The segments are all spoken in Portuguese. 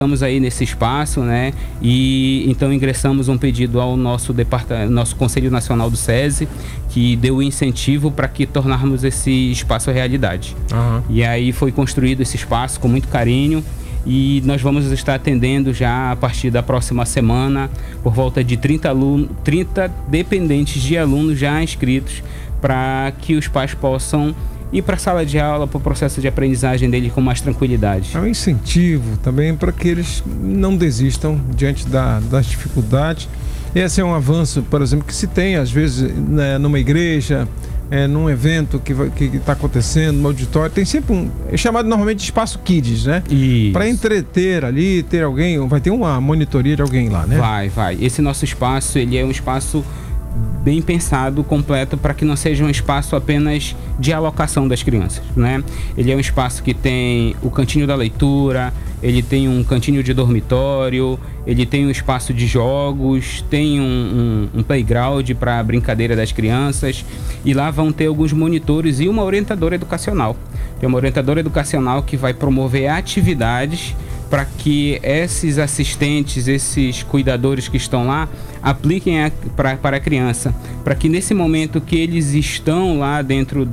Estamos aí nesse espaço, né? E então ingressamos um pedido ao nosso Conselho Nacional do SESI, que deu o incentivo para que tornarmos esse espaço realidade. E aí foi construído esse espaço com muito carinho e nós vamos estar atendendo já a partir da próxima semana por volta de 30 dependentes de alunos já inscritos, para que os pais possam ir para a sala de aula, para o processo de aprendizagem dele com mais tranquilidade. É um incentivo também para que eles não desistam diante das dificuldades. Esse é um avanço, por exemplo, que se tem às vezes, né, numa igreja, num evento que está acontecendo, no auditório, tem sempre é chamado normalmente de espaço kids, né? Para entreter ali, ter alguém, vai ter uma monitoria de alguém lá, né? Vai. Esse nosso espaço, ele é um espaço bem pensado, completo, para que não seja um espaço apenas de alocação das crianças, né? Ele é um espaço que tem o cantinho da leitura, ele tem um cantinho de dormitório, ele tem um espaço de jogos, tem um playground para brincadeira das crianças, e lá vão ter alguns monitores e uma orientadora educacional. Tem uma orientadora educacional que vai promover atividades para que esses assistentes, esses cuidadores que estão lá, apliquem para a criança, para que nesse momento que eles estão lá dentro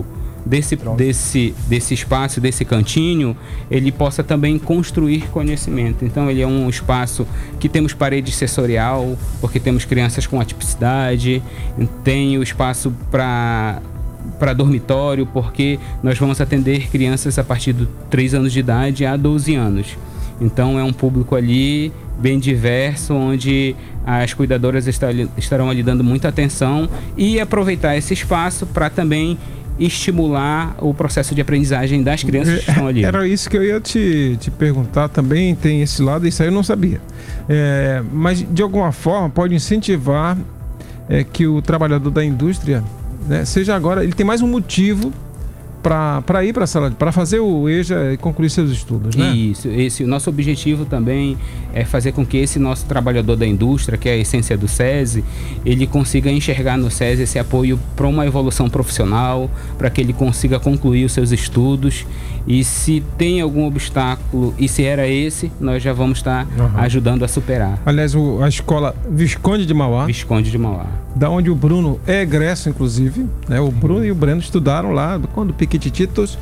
desse espaço, desse cantinho, ele possa também construir conhecimento. Então ele é um espaço que temos parede sensorial, porque temos crianças com atipicidade, tem o espaço para dormitório, porque nós vamos atender crianças a partir de 3 anos de idade a 12 anos. Então é um público ali bem diverso, onde as cuidadoras estarão ali dando muita atenção e aproveitar esse espaço para também estimular o processo de aprendizagem das crianças que estão ali. Era isso que eu ia te perguntar também, tem esse lado, isso aí eu não sabia. Mas de alguma forma pode incentivar que o trabalhador da indústria, né, seja agora, ele tem mais um motivo para ir para a sala, para fazer o EJA e concluir seus estudos, né? Isso. O nosso objetivo também é fazer com que esse nosso trabalhador da indústria, que é a essência do SESI, ele consiga enxergar no SESI esse apoio para uma evolução profissional, para que ele consiga concluir os seus estudos. E se tem algum obstáculo, e se era esse, nós já vamos estar ajudando a superar. Aliás, a escola Visconde de Mauá, da onde o Bruno é egresso, inclusive, né? O Bruno e o Breno estudaram lá quando Piquitititos.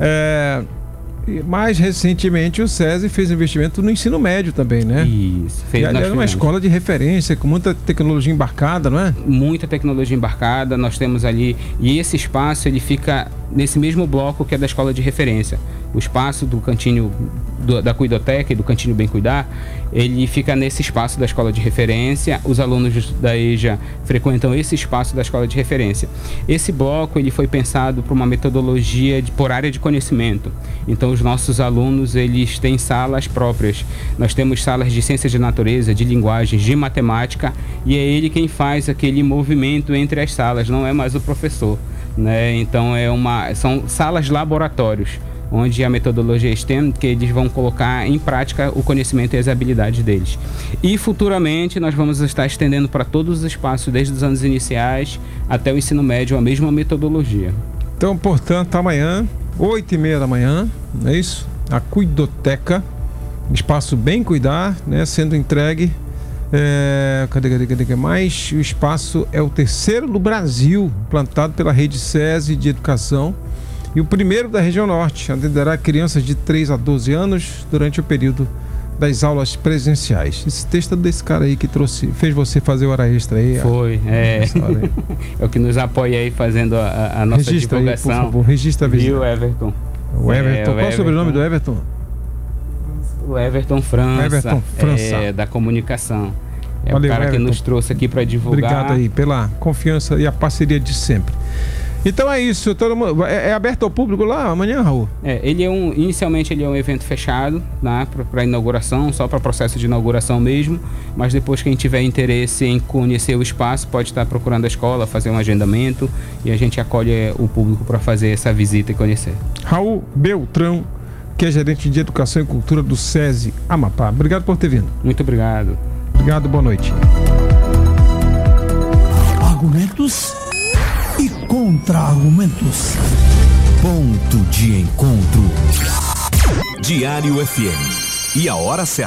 Mais recentemente o SESI fez investimento no ensino médio também, né? Isso. É uma escola de referência, com muita tecnologia embarcada, não é? Muita tecnologia embarcada, nós temos ali, e esse espaço ele fica nesse mesmo bloco que é da escola de referência. O espaço do cantinho da Cuidoteca e do Cantinho Bem Cuidar, ele fica nesse espaço da escola de referência. Os alunos da EJA frequentam esse espaço da escola de referência. Esse bloco ele foi pensado para uma metodologia por área de conhecimento. Então os nossos alunos eles têm salas próprias. Nós temos salas de ciências de natureza, de linguagens, de matemática, e é ele quem faz aquele movimento entre as salas, não é mais o professor, né? Então são salas laboratórios, onde a metodologia STEM, que eles vão colocar em prática o conhecimento e as habilidades deles. E futuramente nós vamos estar estendendo para todos os espaços, desde os anos iniciais até o ensino médio, a mesma metodologia. Então, portanto, amanhã, 8h30 da manhã, é isso? A Cuidoteca, espaço Bem Cuidar, né, sendo entregue. Cadê mais? O espaço é o terceiro do Brasil, plantado pela Rede SESI de Educação, e o primeiro da região norte. Atenderá crianças de 3 a 12 anos durante o período das aulas presenciais. Esse texto é desse cara aí que fez você fazer hora extra aí. Foi, é o que nos apoia aí fazendo a nossa divulgação. Aí, por favor, registra a visita. E o Everton. O Everton. Qual é o sobrenome do Everton? O Everton França. Da comunicação. Valeu, o cara Everton, que nos trouxe aqui para divulgar. Obrigado aí pela confiança e a parceria de sempre. Então é isso, todo mundo, é aberto ao público lá amanhã, Raul? Inicialmente ele é um evento fechado, né, para inauguração, só para processo de inauguração mesmo, mas depois quem tiver interesse em conhecer o espaço pode estar procurando a escola, fazer um agendamento, e a gente acolhe o público para fazer essa visita e conhecer. Raul Beltrão, que é gerente de Educação e Cultura do SESI Amapá. Obrigado por ter vindo. Muito obrigado. Obrigado, boa noite. Argumentos e contra-argumentos. Ponto de encontro. Diário FM. E a hora certa.